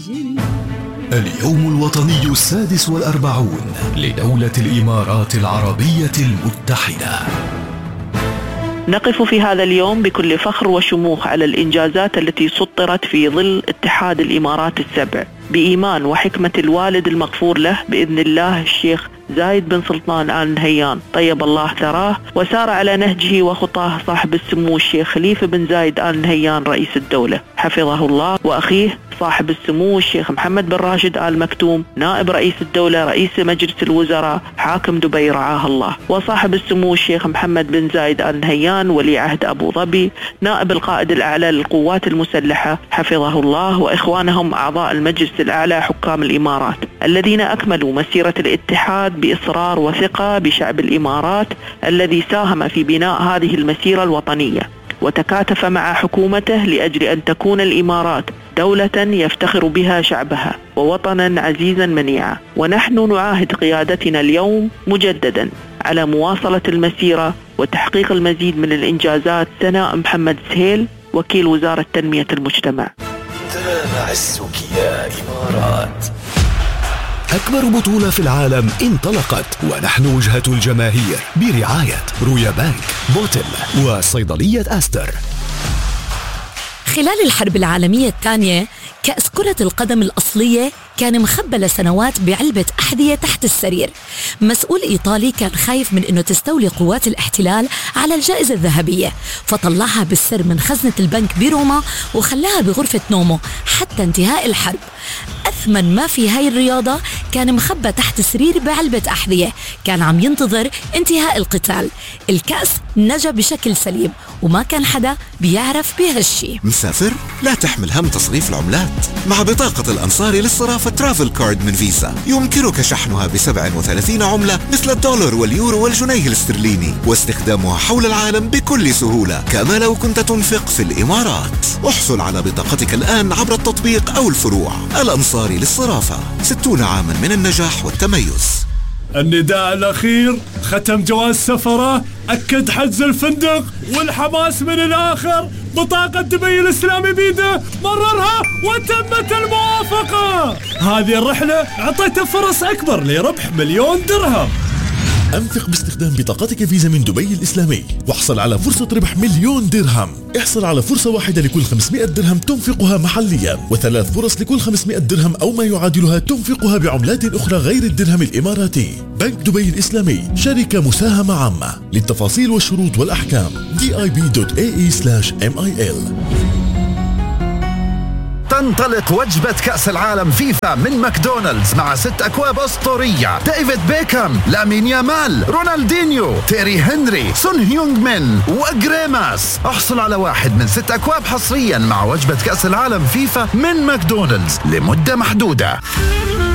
اليوم الوطني 46 لدولة الإمارات العربية المتحدة. نقف في هذا اليوم بكل فخر وشموخ على الإنجازات التي سطرت في ظل اتحاد الإمارات السبع، بإيمان وحكمة الوالد المغفور له بإذن الله الشيخ زايد بن سلطان آل نهيان طيب الله ثراه، وسار على نهجه وخطاه صاحب السمو الشيخ خليفة بن زايد آل نهيان رئيس الدولة حفظه الله، وأخيه صاحب السمو الشيخ محمد بن راشد آل مكتوم نائب رئيس الدولة رئيس مجلس الوزراء حاكم دبي رعاه الله، وصاحب السمو الشيخ محمد بن زايد آل نهيان ولي عهد أبو ظبي نائب القائد الأعلى للقوات المسلحة حفظه الله، وإخوانهم أعضاء المجلس الأعلى حكام الإمارات الذين أكملوا مسيرة الاتحاد بإصرار وثقة بشعب الإمارات الذي ساهم في بناء هذه المسيرة الوطنية، وتكاتف مع حكومته لأجل أن تكون الإمارات دولة يفتخر بها شعبها ووطنا عزيزا منيعا. ونحن نعاهد قيادتنا اليوم مجددا على مواصلة المسيرة وتحقيق المزيد من الإنجازات. سناء محمد سهيل وكيل وزارة تنمية المجتمع. ترى عزك يا إمارات. أكبر بطولة في العالم انطلقت، ونحن وجهة الجماهير برعاية رويا بانك، بوتل وصيدلية أستر. خلال الحرب العالمية الثانية كأس كرة القدم الأصلية كان مخبى لسنوات بعلبة أحذية تحت السرير. مسؤول إيطالي كان خايف من أنه تستولي قوات الاحتلال على الجائزة الذهبية، فطلعها بالسر من خزنة البنك بروما وخلاها بغرفة نومه حتى انتهاء الحرب. أثمن ما في هاي الرياضة كان مخبى تحت سرير بعلبة أحذية، كان عم ينتظر انتهاء القتال. الكأس نجا بشكل سليم وما كان حدا بيعرف بهالشي. مسافر؟ لا تحمل هم تصريف العملات. مع بطاقة الأنصاري للصرافة ترافل كارد من فيزا يمكنك شحنها ب37 عملة مثل الدولار واليورو والجنيه الاسترليني، واستخدامها حول العالم بكل سهولة كما لو كنت تنفق في الإمارات. احصل على بطاقتك الآن عبر التطبيق أو الفروع. الأنصاري للصرافة، 60 عاما من النجاح والتميز. النداء الأخير ختم جواز سفره، أكد حجز الفندق، والحماس من الآخر. بطاقة دبي الإسلامي بيده، مررها وتمت الموافقة. هذه الرحلة أعطيته فرص أكبر لربح 1,000,000 درهم. أنفق باستخدام بطاقتك فيزا من دبي الإسلامي واحصل على فرصة ربح 1,000,000 درهم. احصل على فرصة واحدة لكل 500 درهم تنفقها محليا، و3 فرص لكل 500 درهم أو ما يعادلها تنفقها بعملات أخرى غير الدرهم الإماراتي. بنك دبي الإسلامي شركة مساهمة عامة. للتفاصيل والشروط والأحكام dib.ae/mil. تنطلق وجبة كأس العالم فيفا من ماكدونالدز مع 6 أكواب أسطورية: ديفيد بيكهام، لامين يامال، رونالدينيو، تيري هنري، سون هيونغ مين وغريماس. احصل على واحد من 6 أكواب حصريا مع وجبة كأس العالم فيفا من ماكدونالدز لمدة محدودة.